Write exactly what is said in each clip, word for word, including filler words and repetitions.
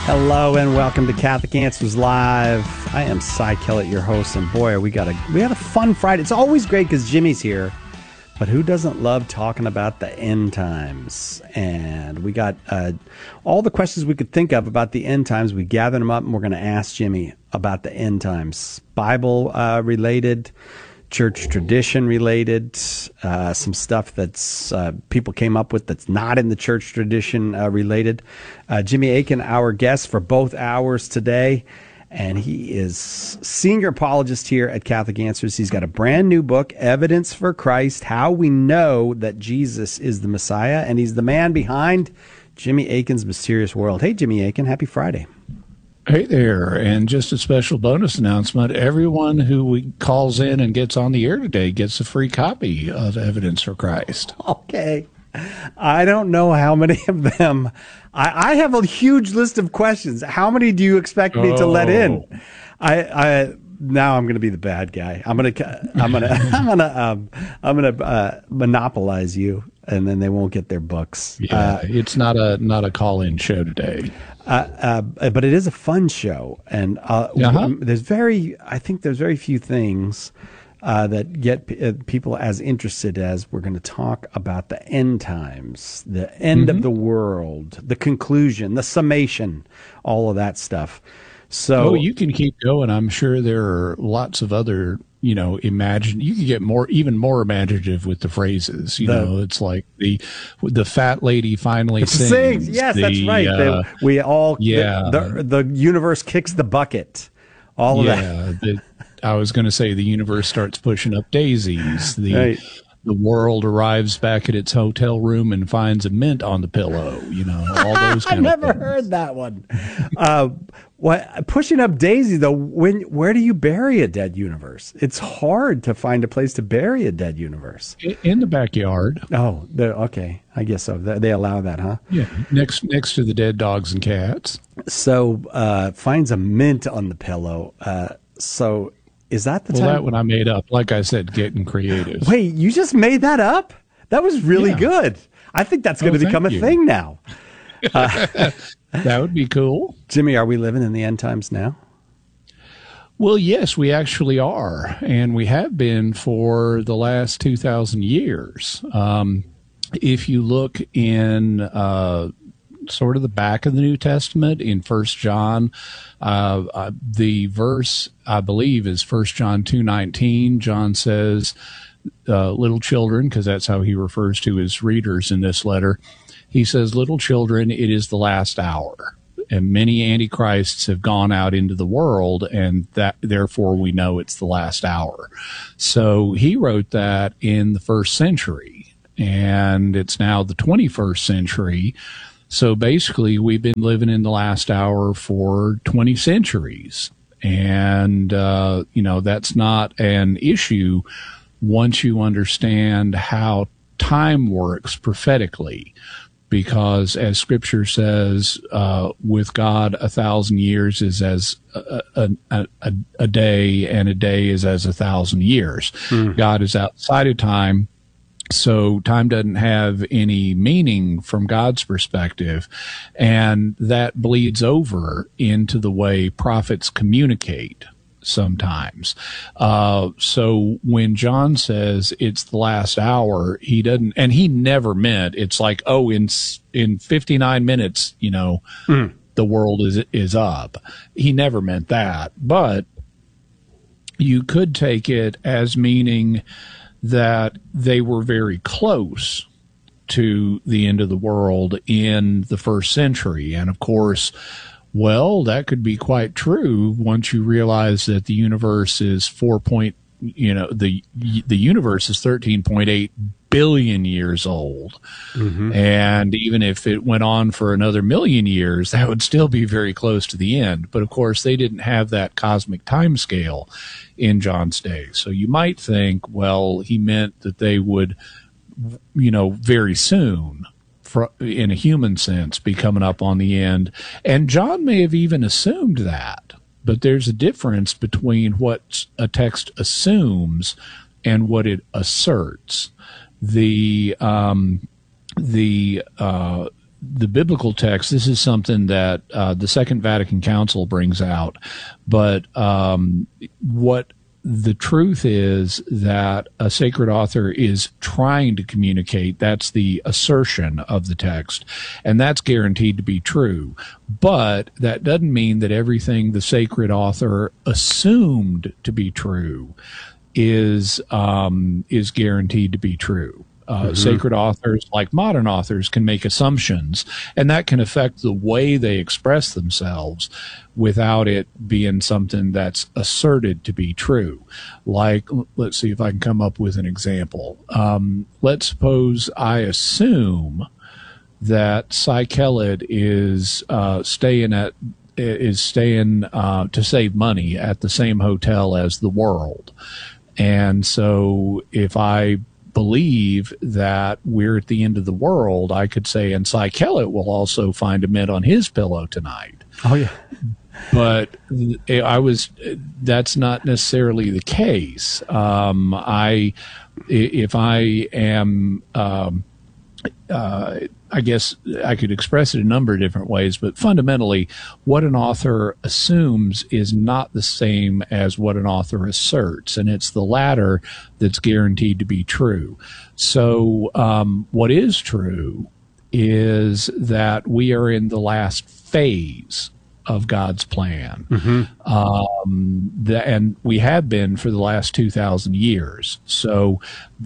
Hello and welcome to Catholic Answers Live. I am Cy Kellett, your host, and boy, we got a we had a fun Friday. It's always great because Jimmy's here, but who doesn't love talking about the end times? And we got uh, all the questions we could think of about the end times. We gathered them up, and we're going to ask Jimmy about the end times, Bible uh, related, church tradition related, uh, some stuff that's uh, people came up with that's not in the church tradition uh, related. Uh, Jimmy Akin, our guest for both hours today, and he is senior apologist here at Catholic Answers. He's got a brand new book, Evidence for Christ, How We Know That Jesus is the Messiah, and he's the man behind Jimmy Akin's Mysterious World. Hey, Jimmy Akin, happy Friday. Hey there, and just a special bonus announcement. Everyone who we calls in and gets on the air today gets a free copy of Evidence for Christ. Okay. I don't know how many of them. I, I have a huge list of questions. How many do you expect me oh. to let in? I, I now I'm going to be the bad guy. I'm going to I'm going to I'm going to um, I'm going to uh, monopolize you, and then they won't get their books. Yeah, uh, it's not a not a call-in show today. Uh, uh, but it is a fun show, and uh, uh-huh. there's very, I think there's very few things uh, that get p- uh, people as interested as we're going to talk about the end times, the end mm-hmm. of the world, the conclusion, the summation, all of that stuff. So oh, you can keep going. I'm sure there are lots of other, you know, imagine you can get more, even more imaginative with the phrases. You the, know, it's like the the fat lady finally sings. sings. Yes, the, that's right. Uh, they, we all, yeah, the, the, the universe kicks the bucket. All of yeah, that. The, I was going to say the universe starts pushing up daisies. The right. the world arrives back at its hotel room and finds a mint on the pillow. You know, all those kind I never of things. heard that one. Uh, what pushing up daisy though? When where do you bury a dead universe? It's hard to find a place to bury a dead universe. In the backyard. Oh, okay. I guess so. They allow that, huh? Yeah, next next to the dead dogs and cats. So uh, finds a mint on the pillow. Uh, so is that the well, time? Well, that one I made up. Like I said, getting creative. Wait, you just made that up? That was really yeah. good. I think that's going oh, to become a you. thing now. Uh, that would be cool. Jimmy, are we living in the end times now? Well, yes, we actually are. And we have been for the last two thousand years. Um, if you look in uh, sort of the back of the New Testament in First John, uh, uh, the verse, I believe, is First John two nineteen. John says, uh, little children, because that's how he refers to his readers in this letter. He says, little children, it is the last hour. And many antichrists have gone out into the world, and that therefore we know it's the last hour. So he wrote that in the first century, and it's now the twenty-first century. So basically, we've been living in the last hour for twenty centuries. And, uh, you know, that's not an issue once you understand how time works prophetically. Because as Scripture says, uh, with God, a thousand years is as a, a, a, a day, and a day is as a thousand years. Mm. God is outside of time, so time doesn't have any meaning from God's perspective, and that bleeds over into the way prophets communicate sometimes. Uh, so when John says it's the last hour, he doesn't, and he never meant it's like, oh, in, in fifty-nine minutes, you know, mm. the world is, is up. He never meant that, but you could take it as meaning that they were very close to the end of the world in the first century. And of course, well, that could be quite true once you realize that the universe is four point, you know, the the universe is thirteen point eight billion years old. Mm-hmm. And even if it went on for another million years, that would still be very close to the end. But of course, they didn't have that cosmic time scale in John's day. So you might think, well, he meant that they would, you know, very soon, in a human sense, be coming up on the end. And John may have even assumed that, but there's a difference between what a text assumes and what it asserts. The um, the uh, the biblical text, this is something that uh, the Second Vatican Council brings out, but um, what the truth is that a sacred author is trying to communicate, that's the assertion of the text, and that's guaranteed to be true. But that doesn't mean that everything the sacred author assumed to be true is um, is guaranteed to be true. Uh, mm-hmm. Sacred authors, like modern authors, can make assumptions, and that can affect the way they express themselves without it being something that's asserted to be true. Like, let's see if I can come up with an example. Um, let's suppose I assume that Cy Kellett is uh, staying at is staying uh, to save money at the same hotel as the World, and so if I believe that we're at the end of the world, I could say, and Cy Kellett will also find a mint on his pillow tonight. Oh, yeah. But I was, that's not necessarily the case. Um, I, if I am, um, uh, I guess I could express it a number of different ways, but fundamentally, what an author assumes is not the same as what an author asserts, and it's the latter that's guaranteed to be true. So um, what is true is that we are in the last phase of God's plan. Mm-hmm. Um, the, and we have been for the last two thousand years. So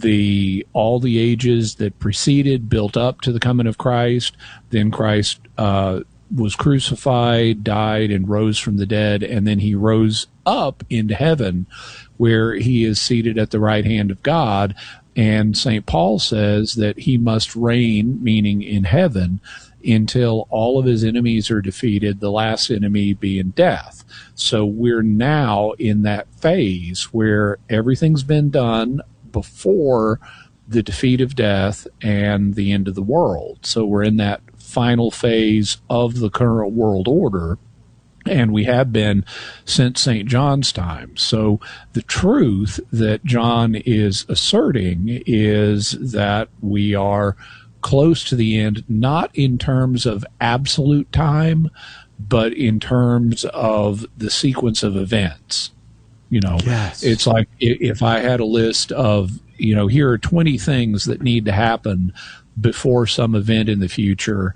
the all the ages that preceded built up to the coming of Christ, then Christ uh, was crucified, died, and rose from the dead, and then he rose up into heaven where he is seated at the right hand of God. And Saint Paul says that he must reign, meaning in heaven, until all of his enemies are defeated, the last enemy being death. So we're now in that phase where everything's been done before the defeat of death and the end of the world. So we're in that final phase of the current world order, and we have been since Saint John's time. So the truth that John is asserting is that we are close to the end, not in terms of absolute time, but in terms of the sequence of events. You know, yes. It's like if I had a list of, you know, here are twenty things that need to happen before some event in the future,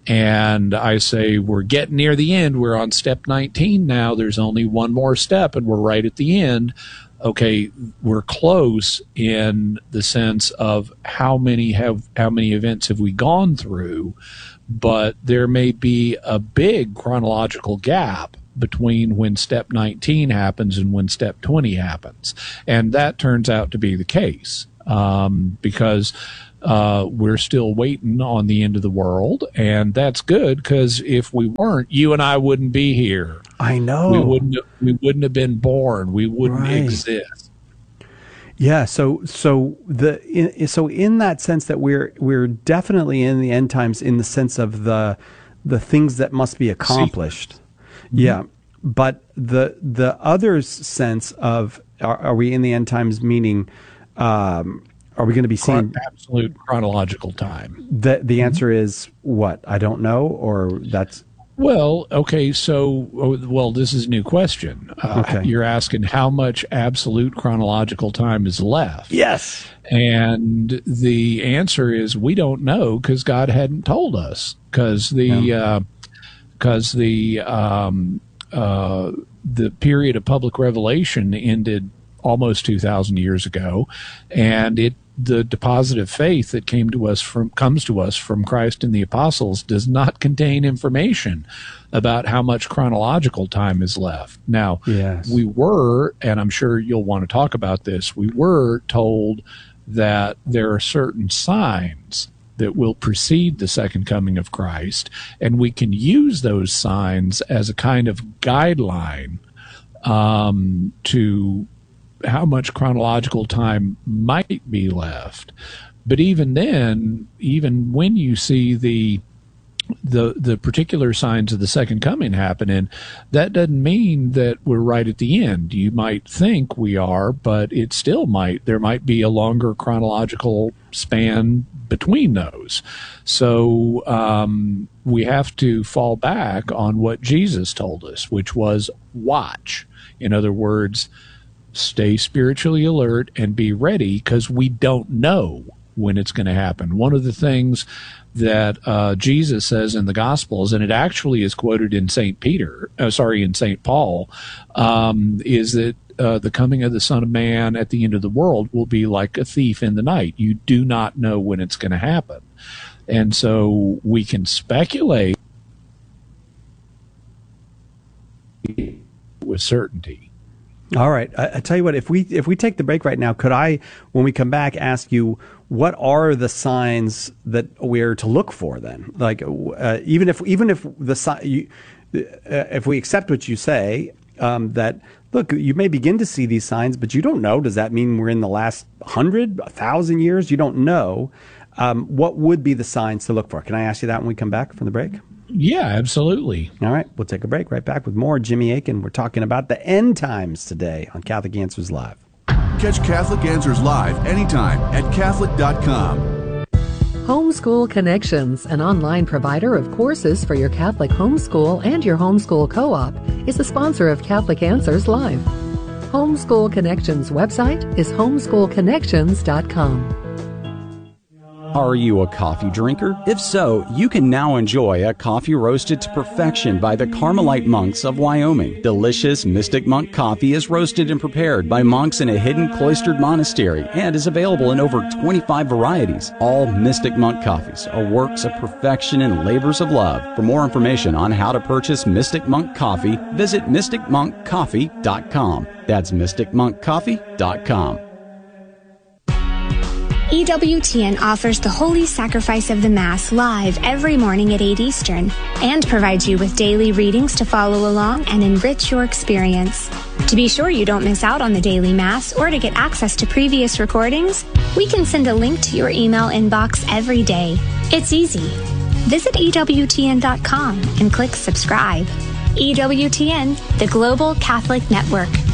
and I say we're getting near the end, we're on step nineteen now, there's only one more step and we're right at the end. Okay, we're close in the sense of how many have how many events have we gone through, but there may be a big chronological gap between when step nineteen happens and when step twenty happens, and that turns out to be the case um, because uh, we're still waiting on the end of the world, and that's good because if we weren't, you and I wouldn't be here. I know. We wouldn't we wouldn't have been born. We wouldn't right. exist. Yeah, so so the in, so in that sense that we're we're definitely in the end times in the sense of the the things that must be accomplished. Mm-hmm. Yeah. But the the other sense of are, are we in the end times meaning um, are we going to be seeing absolute chronological time? The the answer mm-hmm. is what? I don't know, or that's Well, okay, so, well, this is a new question. Uh, okay. You're asking how much absolute chronological time is left. Yes. And the answer is we don't know because God hadn't told us. Because the, yeah. because uh, the, um, uh, the period of public revelation ended almost two thousand years ago, and it the deposit of faith that came to us from comes to us from Christ and the apostles does not contain information about how much chronological time is left. Now, yes. we were, and I'm sure you'll want to talk about this, we were told that there are certain signs that will precede the second coming of Christ, and we can use those signs as a kind of guideline um, to how much chronological time might be left. But even then, even when you see the the the particular signs of the second coming happen, and that doesn't mean that we're right at the end. You might think we are, but it still might there might be a longer chronological span between those. So um, we have to fall back on what Jesus told us, which was watch. In other words, stay spiritually alert and be ready, because we don't know when it's going to happen. One of the things that uh, Jesus says in the Gospels, and it actually is quoted in Saint Peter, uh, sorry, in Saint Paul, um, is that uh, the coming of the Son of Man at the end of the world will be like a thief in the night. You do not know when it's going to happen. And so we can speculate with certainty. All right. I, I tell you what, if we if we take the break right now, could I, when we come back, ask you what are the signs that we're to look for then? Like, uh, even if even if the si- you, uh, if we accept what you say, um, that look, you may begin to see these signs, but you don't know. Does that mean we're in the last hundred, a thousand years? You don't know. Um, what would be the signs to look for? Can I ask you that when we come back from the break? Yeah, absolutely. All right, we'll take a break. Right back with more Jimmy Akin. We're talking about the end times today on Catholic Answers Live. Catch Catholic Answers Live anytime at Catholic dot com. Homeschool Connections, an online provider of courses for your Catholic homeschool and your homeschool co-op, is the sponsor of Catholic Answers Live. Homeschool Connections website is homeschool connections dot com. Are you a coffee drinker? If so, you can now enjoy a coffee roasted to perfection by the Carmelite monks of Wyoming. Delicious Mystic Monk coffee is roasted and prepared by monks in a hidden cloistered monastery and is available in over twenty-five varieties. All Mystic Monk coffees are works of perfection and labors of love. For more information on how to purchase Mystic Monk coffee, visit mystic monk coffee dot com. That's mystic monk coffee dot com. E W T N offers the Holy Sacrifice of the Mass live every morning at eight Eastern and provides you with daily readings to follow along and enrich your experience. To be sure you don't miss out on the daily Mass or to get access to previous recordings, we can send a link to your email inbox every day. It's easy. Visit E W T N dot com and click subscribe. E W T N, the Global Catholic Network.